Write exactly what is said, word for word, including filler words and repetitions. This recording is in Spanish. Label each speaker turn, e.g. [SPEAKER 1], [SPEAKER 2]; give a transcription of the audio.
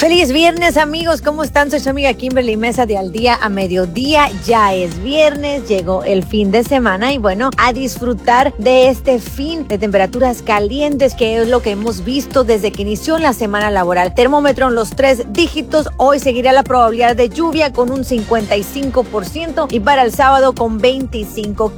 [SPEAKER 1] Feliz viernes, amigos, ¿cómo están? Soy su amiga Kimberly Mesa de Al Día a Mediodía. Ya es viernes, llegó el fin de semana y bueno, a disfrutar de este fin de temperaturas calientes, que es lo que hemos visto desde que inició la semana laboral. Termómetro en los tres dígitos. Hoy seguirá la probabilidad de lluvia con un cincuenta y cinco por ciento y para el sábado con veinticinco por ciento.